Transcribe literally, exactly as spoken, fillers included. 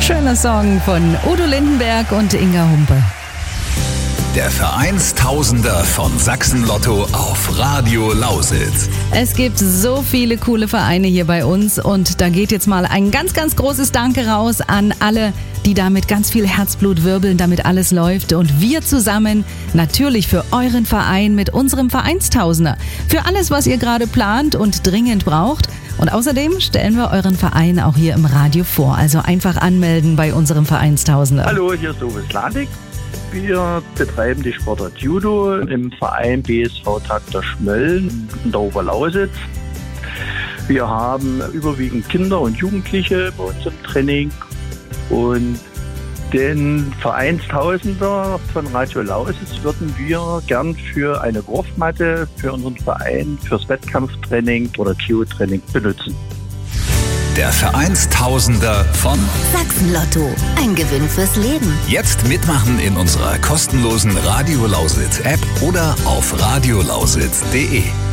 Schöner Song von Udo Lindenberg und Inga Humpe. Der Vereinstausender von Sachsen-Lotto auf Radio Lausitz. Es gibt so viele coole Vereine hier bei uns und da geht jetzt mal ein ganz, ganz großes Danke raus an alle, die da mit ganz viel Herzblut wirbeln, damit alles läuft. Und wir zusammen natürlich für euren Verein mit unserem Vereinstausender. Für alles, was ihr gerade plant und dringend braucht. Und außerdem stellen wir euren Verein auch hier im Radio vor. Also einfach anmelden bei unserem Vereinstausender. Hallo, hier ist Uwe Sladik. Wir betreiben die Sportart Judo im Verein B S V Takter Schmölln in der Oberlausitz. Wir haben überwiegend Kinder und Jugendliche bei uns im Training und den Vereinstausender von Radio Lausitz würden wir gern für eine Wurfmatte für unseren Verein, fürs Wettkampftraining oder K O-Training benutzen. Der Vereinstausender von Sachsen-Lotto. Ein Gewinn fürs Leben. Jetzt mitmachen in unserer kostenlosen Radio Lausitz App oder auf radiolausitz punkt de.